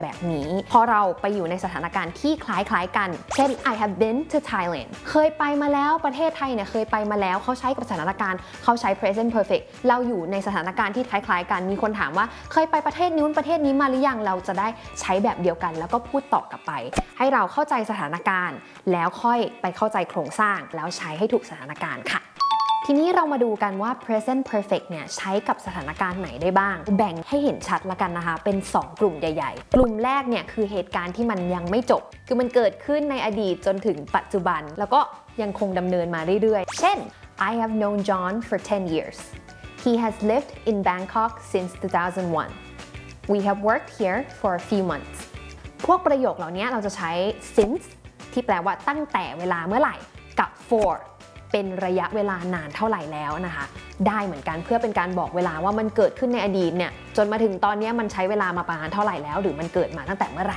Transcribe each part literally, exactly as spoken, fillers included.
แบบนี้พอเราไปอยู่ในสถานการณ์ที่คล้ายๆกันเช่น I have been to Thailand เคยไปมาแล้วประเทศไทยเนี่ยเคยไปมาแล้วเขาใช้กับสถานการณ์เขาใช้ present perfect เราอยู่ในสถานการณ์ที่คล้ายๆกันมีคนถามว่าเคยไปประเทศนู้นประเทศนี้มาหรือยังเราจะได้ใช้แบบเดียวกันแล้วก็พูดตอบกลับไปให้เราเข้าใจสถานการณ์แล้วค่อยไปเข้าใจโครงสร้างแล้วใช้ให้ถูกสถานการณ์ค่ะทีนี้เรามาดูกันว่า present perfect เนี่ยใช้กับสถานการณ์ไหนได้บ้างแบ่งให้เห็นชัดละกันนะคะเป็นสองกลุ่มใหญ่ๆกลุ่มแรกเนี่ยคือเหตุการณ์ที่มันยังไม่จบคือมันเกิดขึ้นในอดีตจนถึงปัจจุบันแล้วก็ยังคงดำเนินมาเรื่อยๆเช่น I have known John for ten years he has lived in Bangkok since two thousand one we have worked here for a few months พวกประโยคเหล่านี้เราจะใช้ since ที่แปลว่าตั้งแต่เวลาเมื่อไหร่กับ forเป็นระยะเวลานานเท่าไหร่แล้วนะคะได้เหมือนกันเพื่อเป็นการบอกเวลาว่ามันเกิดขึ้นในอดีตเนี่ยจนมาถึงตอนนี้มันใช้เวลามาประมาณเท่าไหร่แล้วหรือมันเกิดมาตั้งแต่เมื่อไหร่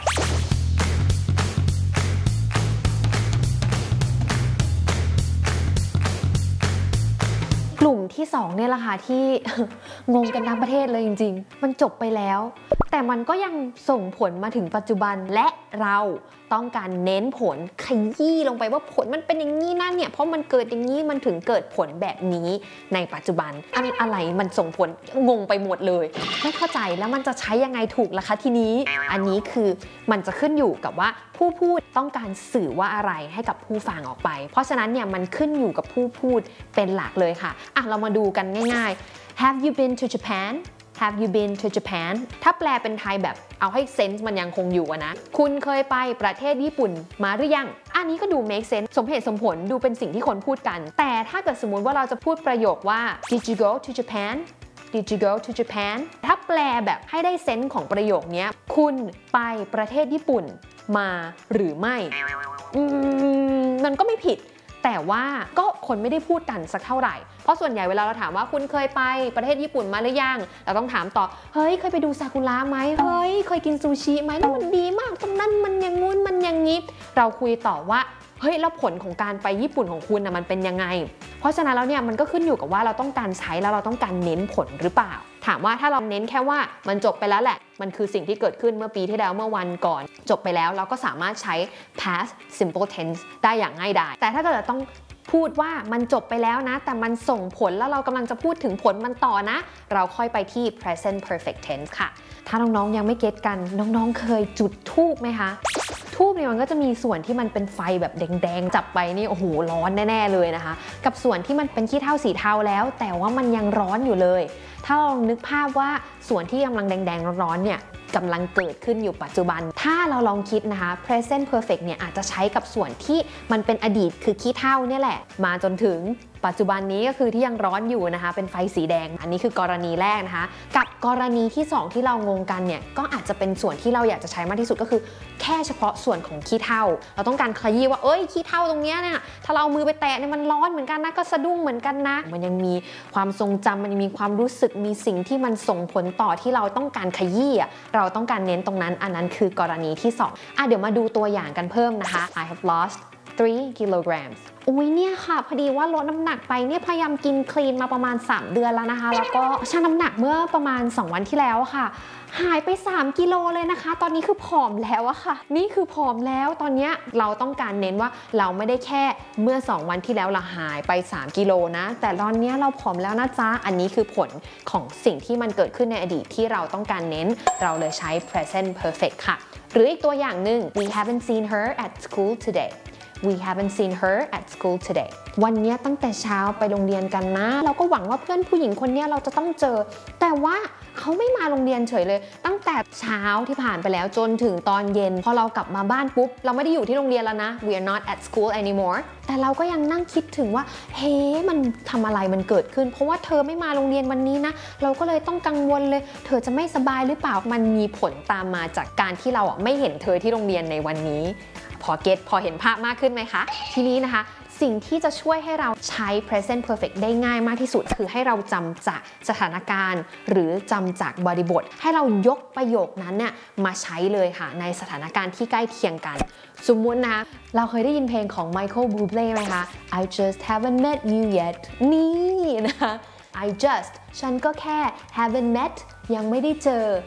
กลุ่มที่สองเนี่ยแหละค่ะที่ งงกันทั้งประเทศเลยจริงๆมันจบไปแล้วแต่มันก็ยังส่งผลมาถึงปัจจุบันและเราต้องการเน้นผลขยี้ลงไปว่าผลมันเป็นอย่างนี้นะเนี่ยเพราะมันเกิดอย่างนี้มันถึงเกิดผลแบบนี้ในปัจจุบันอันอะไรมันส่งผลงงไปหมดเลยไม่เข้าใจแล้วมันจะใช้ยังไงถูกล่ะคะทีนี้อันนี้คือมันจะขึ้นอยู่กับว่าผู้พูดต้องการสื่อว่าอะไรให้กับผู้ฟังออกไปเพราะฉะนั้นเนี่ยมันขึ้นอยู่กับผู้พูดเป็นหลักเลยค่ะอ่ะเรามาดูกันง่ายๆ Have you been to Japan Have you been to Japan ถ้าแปลเป็นไทยแบบเอาให้เซนส์มันยังคงอยู่นะคุณเคยไปประเทศญี่ปุ่นมาหรือยังอันนี้ก็ดู make sense สมเหตุสมผลดูเป็นสิ่งที่คนพูดกันแต่ถ้าเกิดสมมุติว่าเราจะพูดประโยคว่า Did you go to Japan Did you go to Japan ถ้าแปลแบบให้ได้เซนส์ของประโยคนี้คุณไปประเทศญี่ปุ่นมาหรือไม่อืมมันก็ไม่ผิดแต่ว่าก็คนไม่ได้พูดกันสักเท่าไหร่เพราะส่วนใหญ่เวลาเราถามว่าคุณเคยไปประเทศญี่ปุ่นมาหรือยังเราต้องถามต่อเฮ้ยเคยไปดูซากุระไหมเฮ้ยเคยกินซูชิไหมแล้วมันดีมากตรงนั้นมันอย่างงู้นมันอย่างงี้เราคุยต่อว่าเฮ้ยแล้วผลของการไปญี่ปุ่นของคุณนะมันเป็นยังไงเพราะฉะนั้นแล้วเนี่ยมันก็ขึ้นอยู่กับว่าเราต้องการใช้แล้วเราต้องการเน้นผลหรือเปล่าถามว่าถ้าเราเน้นแค่ว่ามันจบไปแล้วแหละมันคือสิ่งที่เกิดขึ้นเมื่อปีที่แล้วเมื่อวันก่อนจบไปแล้วเราก็สามารถใช้ past simple tense ได้อย่างง่ายดายแต่ถ้าเกิดต้องพูดว่ามันจบไปแล้วนะแต่มันส่งผลแล้วเรากำลังจะพูดถึงผลมันต่อนะเราค่อยไปที่ present perfect tense ค่ะถ้าน้องๆยังไม่เก็ตกันน้องๆเคยจุดธูปไหมคะทูบเนี่ยมันก็จะมีส่วนที่มันเป็นไฟแบบแดงๆจับไปนี่โอ้โหร้อนแน่ๆเลยนะคะกับส่วนที่มันเป็นขี้เถ้าสีเทาแล้วแต่ว่ามันยังร้อนอยู่เลยถ้าลองนึกภาพว่าส่วนที่กำลังแดงๆร้อนๆเนี่ยกำลังเกิดขึ้นอยู่ปัจจุบันถ้าเราลองคิดนะคะ present perfect เนี่ยอาจจะใช้กับส่วนที่มันเป็นอดีตคือขี้เถ้าเนี่ยแหละมาจนถึงปัจจุบันนี้ก็คือที่ยังร้อนอยู่นะคะเป็นไฟสีแดงอันนี้คือกรณีแรกนะคะกับกรณีที่สองที่เรางงกันเนี่ยก็อาจจะเป็นส่วนที่เราอยากจะใช้มากที่สุดก็คือแค่เฉพาะส่วนของขี้เถ้าเราต้องการขยี้ว่าเอ้ยขี้เถ้าตรงเนี้ยเนี่ยถ้าเราเอามือไปแตะเนี่ยมันร้อนเหมือนกันนะก็สะดุ้งเหมือนกันนะมันยังมีความทรงจำมันยังมีความรู้สึกมีสิ่งที่มันส่งผลต่อที่เราต้องการขยี้เราต้องการเน้นตรงนั้นอันนั้นคือกรณีที่สองอ่ะเดี๋ยวมาดูตัวอย่างกันเพิ่มนะคะ I have lost three kilograms อุ้ยเนี่ยค่ะพอดีว่าลดน้ำหนักไปเนี่ยพยายามกินคลีนมาประมาณสามเดือนแล้วนะคะแล้วก็ชั่งน้ำหนักเมื่อประมาณสองวันที่แล้วค่ะหายไปสามกิโลเลยนะคะตอนนี้คือผอมแล้วอะค่ะนี่คือผอมแล้วตอนนี้เราต้องการเน้นว่าเราไม่ได้แค่เมื่อสองวันที่แล้วเราหายไปสามกิโลนะแต่ตอนนี้เราผอมแล้วนะจ๊ะอันนี้คือผลของสิ่งที่มันเกิดขึ้นในอดีตที่เราต้องการเน้นเราเลยใช้ present perfect ค่ะหรืออีกตัวอย่างหนึ่ง we haven't seen her at school today We haven't seen her at school today วันนี้ตั้งแต่เช้าไปโรงเรียนกันนะเราก็หวังว่าเพื่อนผู้หญิงคนนี้เราจะต้องเจอแต่ว่าเขาไม่มาโรงเรียนเฉยเลยตั้งแต่เช้าที่ผ่านไปแล้วจนถึงตอนเย็นพอเรากลับมาบ้านปุ๊บเราไม่ได้อยู่ที่โรงเรียนแล้วนะ We are not at school anymore แต่เราก็ยังนั่งคิดถึงว่าเฮ้มันทำอะไรมันเกิดขึ้นเพราะว่าเธอไม่มาโรงเรียนวันนี้นะเราก็เลยต้องกังวลเลยเธอจะไม่สบายหรือเปล่ามันมีผลตามมาจากการที่เราไม่เห็นเธอที่โรงเรียนในวันนี้พอเก็ตพอเห็นภาพมากขึ้นไหมคะทีนี้นะคะสิ่งที่จะช่วยให้เราใช้ present perfect ได้ง่ายมากที่สุดคือให้เราจำจากสถานการณ์หรือจำจากบริบทให้เรายกประโยคนั้นเนี่ยมาใช้เลยค่ะในสถานการณ์ที่ใกล้เคียงกันสมมุตินะเราเคยได้ยินเพลงของ Michael Bublé ไหมคะ I just haven't met you yet นี่นะคะ I just ฉันก็แค่ haven't met ยังไม่ได้เจอ